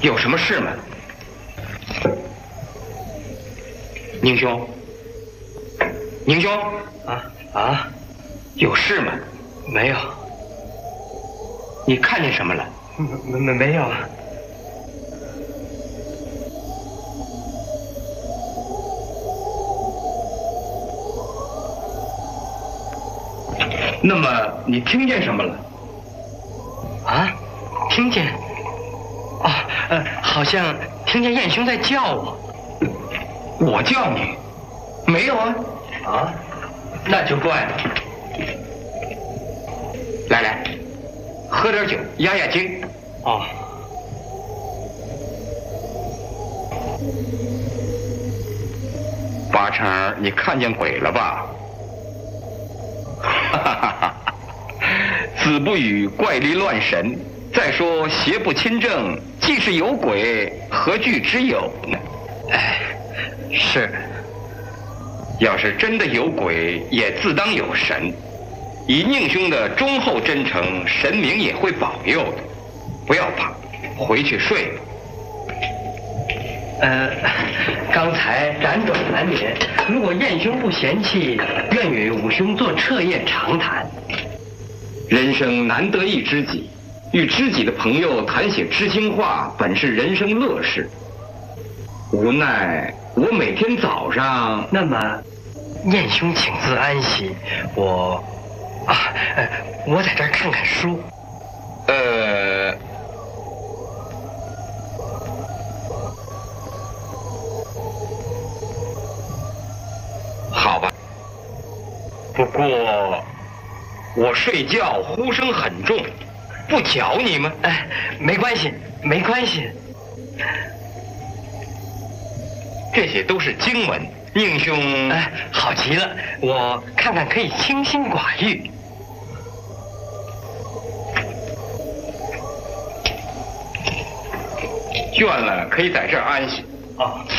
有什么事吗？宁兄，宁兄，有事吗？ 没有。 你看见什么了？ 没有啊。 那么你听见什么了？ 听见？好像听见燕兄在叫我。 我叫你？没有啊。 那就怪了。 来，喝点酒压压惊。八成你看见鬼了吧？哈哈哈！子不语怪力乱神。再说邪不侵正，既是有鬼，何惧之有呢？ 是。 要是真的有鬼，也自当有神。以宁兄的忠厚真诚，神明也会保佑的。不要怕，回去睡吧。 刚才辗转难眠，如果燕兄不嫌弃，愿与五兄做彻夜长谈。 人生难得一知己，与知己的朋友谈些知心话，本是人生乐事。无奈我每天早上…… 那么，燕兄请自安息，我在这儿看看书。 好吧。不过我睡觉呼声很重，不搅你吗？ 没关系，没关系。 这些都是经文，宁兄…… 好极了，我看看可以清心寡欲。 倦了，可以在这儿安息。